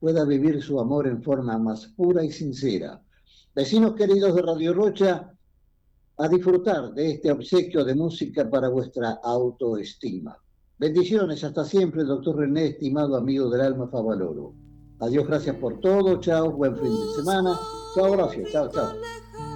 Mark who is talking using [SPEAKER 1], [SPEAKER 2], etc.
[SPEAKER 1] pueda vivir su amor en forma más pura y sincera. Vecinos queridos de Radio Rocha, a disfrutar de este obsequio de música para vuestra autoestima. Bendiciones, hasta siempre, doctor René, estimado amigo del alma Favaloro. Adiós, gracias por todo, chao, buen fin de semana. Chao, Horacio, chao, chao.